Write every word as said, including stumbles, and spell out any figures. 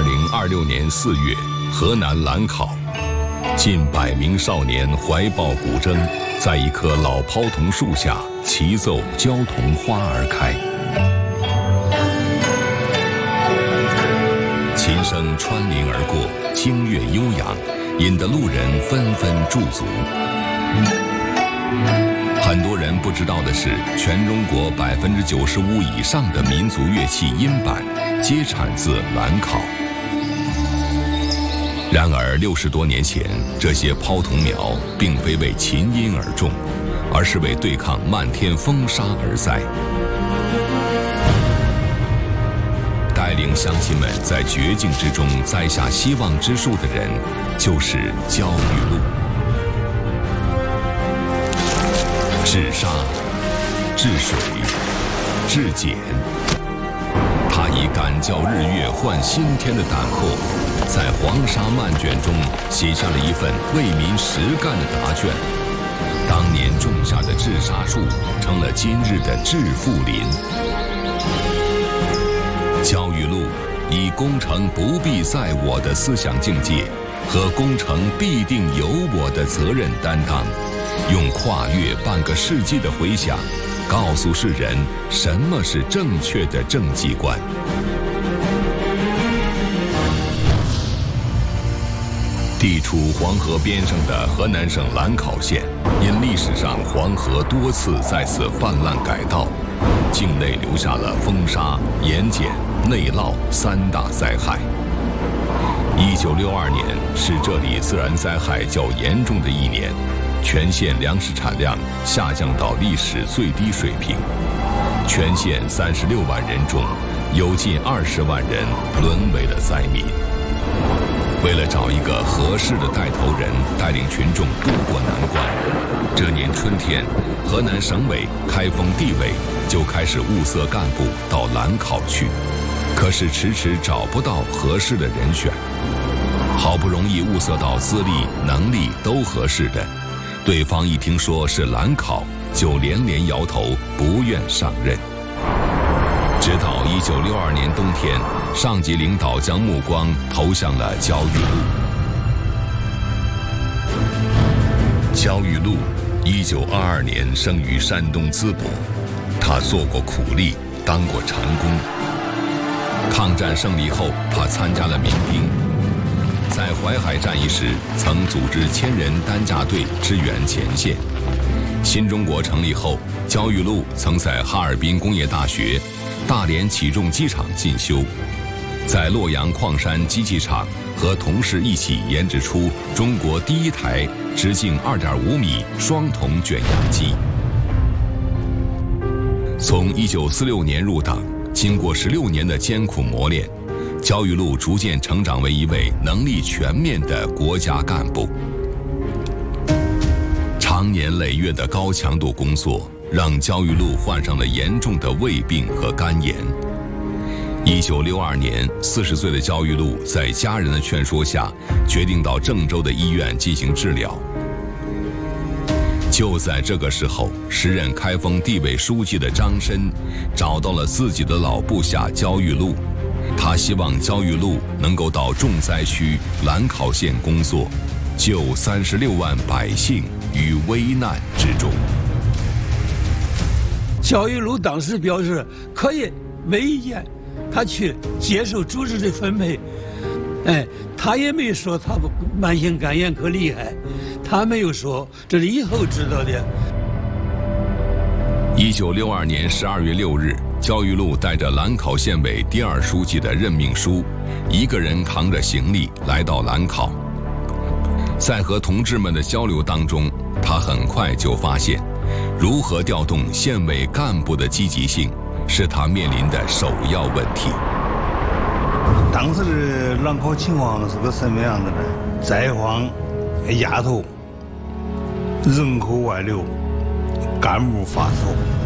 零二六年四月，河南兰考，近百名少年怀抱古筝，在一棵老泡桐树下齐奏《焦桐花儿开》。琴声穿林而过，清越悠扬，引得路人纷纷驻足。很多人不知道的是，全中国百分之九十五以上的民族乐器音板皆产自兰考。然而六十多年前，这些泡桐苗并非为琴音而种，而是为对抗漫天风沙而栽。带领乡亲们在绝境之中栽下希望之树的人，就是焦裕禄。治沙、治水、治碱，他以敢教日月换新天的胆魄，在黄沙漫卷中写下了一份为民实干的答卷。当年种下的治沙树，成了今日的治富林。焦裕禄以工程不必在我的思想境界和工程必定由我的责任担当，用跨越半个世纪的回响，告诉世人什么是正确的政绩观。地处黄河边上的河南省兰考县，因历史上黄河多次在此泛滥改道，境内留下了风沙、盐碱、内涝三大灾害。一九六二年是这里自然灾害较严重的一年，全县粮食产量下降到历史最低水平，全县三十六万人中，有近二十万人沦为了灾民。为了找一个合适的带头人，带领群众渡过难关，这年春天，河南省委开封地委就开始物色干部到兰考去，可是迟迟找不到合适的人选。好不容易物色到资历、能力都合适的，对方一听说是兰考，就连连摇头，不愿上任。直到一九六二年冬天，上级领导将目光投向了焦裕禄。焦裕禄，一九二二年生于山东淄博，他做过苦力，当过长工。抗战胜利后，他参加了民兵，在淮海战役时曾组织千人担架队支援前线。新中国成立后，焦裕禄曾在哈尔滨工业大学、大连起重机厂进修，在洛阳矿山机器厂和同事一起研制出中国第一台直径 二点五米双筒卷扬机。从一九四六年入党，经过十六年的艰苦磨练，焦裕禄逐渐成长为一位能力全面的国家干部。长年累月的高强度工作让焦裕禄患上了严重的胃病和肝炎。一九六二年，四十岁的焦裕禄在家人的劝说下，决定到郑州的医院进行治疗。就在这个时候，时任开封地委书记的张申找到了自己的老部下焦裕禄，他希望焦裕禄能够到重灾区兰考县工作，救三十六万百姓于危难之中。 焦裕禄当时表示可以，没意见，他去接受组织的分配。哎，他也没说他慢性肝炎可厉害，他没有说，这是以后知道的。 一九六二年十二月六日，焦裕禄带着兰考县委第二书记的任命书，一个人扛着行李来到兰考。在和同志们的交流当中，他很快就发现，如何调动县委干部的积极性，是他面临的首要问题。 当时的兰考情况是个什么样子呢？灾荒、丫头、人口外流、干部发愁。